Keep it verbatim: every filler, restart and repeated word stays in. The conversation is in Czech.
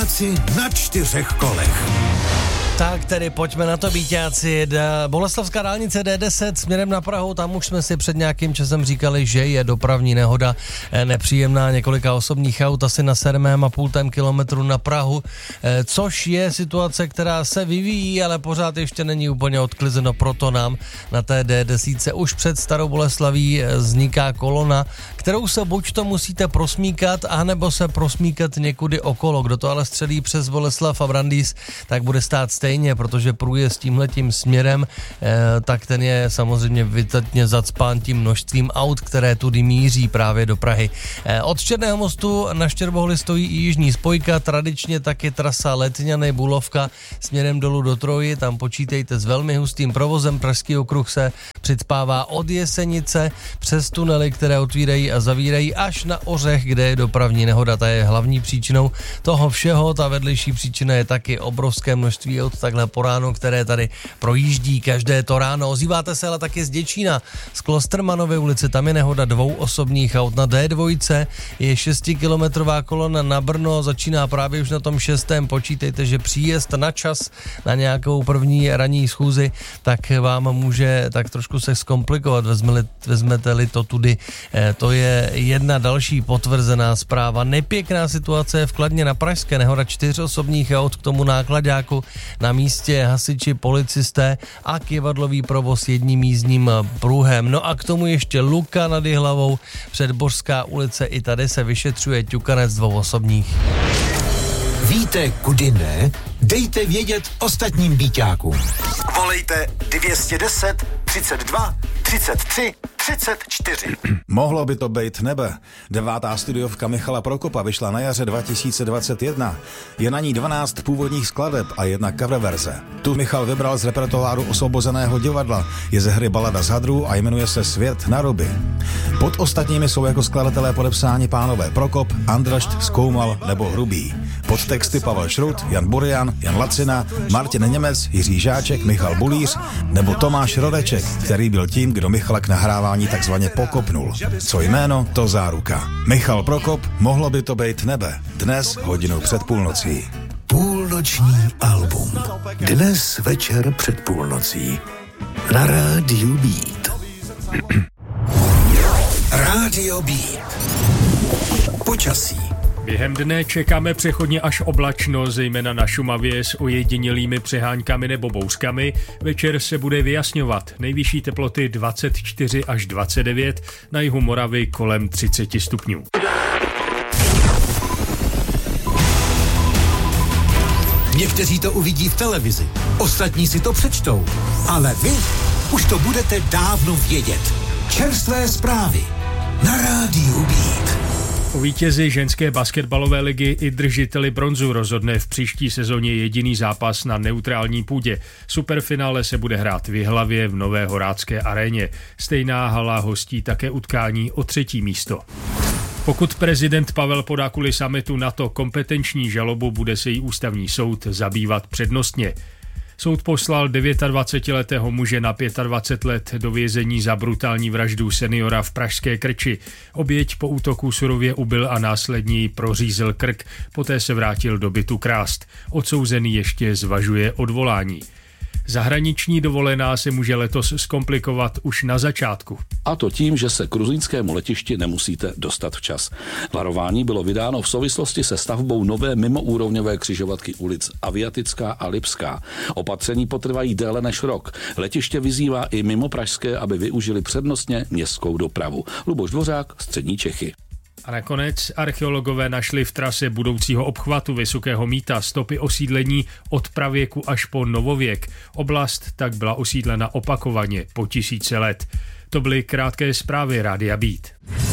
Bíťáci na čtyřech kolech. Tak tedy pojďme na to, Bíťáci. Boleslavská dálnice D deset směrem na Prahu, tam už jsme si před nějakým časem říkali, že je dopravní nehoda nepříjemná, několika osobních aut asi na sedmém a půltém kilometru na Prahu, což je situace, která se vyvíjí, ale pořád ještě není úplně odklizeno, proto nám na té D deset už před Starou Boleslaví vzniká kolona, kterou se buď to musíte prosmíkat, anebo se prosmíkat někudy okolo. Kdo to ale střelí přes Boleslav a Brandýs, tak bude stát stejně, protože průjezd tímhletím směrem, eh, tak ten je samozřejmě vytatně zacpán tím množstvím aut, které tudy míří právě do Prahy. Eh, od Černého mostu na Štěrboholi stojí i jižní spojka, tradičně taky trasa Letňany, Bulovka směrem dolů do Troji, tam počítejte s velmi hustým provozem, Pražský okruh se přicpává od Jesenice přes tunely, které otvírají a zavírají až na Ořech, kde je dopravní nehoda, ta je hlavní příčinou toho všeho, ta vedlejší příčina je taky obrovské množství aut takhle po ránu, které tady projíždí každé to ráno. Ozýváte se ale taky z Děčína, z Klostermanovy ulice, tam je nehoda dvou osobních aut. Na D dva je šestikilometrová kolona na Brno, začíná právě už na tom šestém, počítejte, že příjezd na čas na nějakou první ranní schůzi, tak vám může tak trošku se zkomplikovat, vezmeli, vezmete-li to tudy. E, to je jedna další potvrzená zpráva. Nepěkná situace je v Kladně na Pražské, nehoda čtyř osobních aut, k tomu náklaďáku, na místě hasiči, policisté a kivadlový provoz jedním jízdním pruhem. No a k tomu ještě Luka nad Jihlavou, Předbořská ulice, i tady se vyšetřuje ťukanec dvou osobních. Víte, kudy ne? Dejte vědět ostatním Bíťákům. Volejte dvě stě deset, třicet dva, třicet tři, třicet čtyři. Mohlo by to být nebe. Devátá studiovka Michala Prokopa vyšla na jaře dva tisíce dvacet jedna. Je na ní dvanáct původních skladeb a jedna cover verze. Tu Michal vybral z repertoáru Osvobozeného divadla. Je ze hry Balada z hadrů a jmenuje se Svět na ruby. Pod ostatními jsou jako skladatelé podepsáni pánové Prokop, Andrašt, Zkoumal nebo Hrubý. Pod texty Pavel Šrut, Jan Burian, Jan Lacina, Martin Němec, Jiří Žáček, Michal Bulíř nebo Tomáš Rodeček, který byl tím, kdo Michala k nahrávání takzvaně pokopnul. Co jméno, to záruka. Michal Prokop, mohlo by to být nebe. Dnes hodinou před půlnocí. Půlnoční album. Dnes večer před půlnocí. Na Rádiu Beat. Rádio Beat. Počasí. Během dne čekáme přechodně až oblačno, zejména na Šumavě s ojedinělými přeháňkami nebo bouřkami. Večer se bude vyjasňovat. Nejvyšší teploty dvacet čtyři až dvacet devět, na jihu Moravy kolem třicet stupňů. Někteří to uvidí v televizi, ostatní si to přečtou, ale vy už to budete dávno vědět. Čerstvé zprávy na Rádiu Beat. O vítězi ženské basketbalové ligy i držiteli bronzu rozhodne v příští sezóně jediný zápas na neutrální půdě. Superfinále se bude hrát v Jihlavě v Nové Horácké aréně. Stejná hala hostí také utkání o třetí místo. Pokud prezident Pavel podá kvůli summitu NATO kompetenční žalobu, bude se jí ústavní soud zabývat přednostně. Soud poslal dvacetidevítiletého muže na dvacet pět let do vězení za brutální vraždu seniora v pražské Krči. Oběť po útoku surově ubil a následně jí prořízl krk, poté se vrátil do bytu krást. Odsouzený ještě zvažuje odvolání. Zahraniční dovolená se může letos zkomplikovat už na začátku. A to tím, že se k gruzínskému letišti nemusíte dostat včas. Varování bylo vydáno v souvislosti se stavbou nové mimoúrovňové křižovatky ulic Aviatická a Lipská. Opatření potrvají déle než rok. Letiště vyzývá i mimo pražské, aby využili přednostně městskou dopravu. Luboš Dvořák, Střední Čechy. A nakonec archeologové našli v trase budoucího obchvatu Vysokého Mýta stopy osídlení od pravěku až po novověk. Oblast tak byla osídlena opakovaně po tisíce let. To byly krátké zprávy Rádia Beat.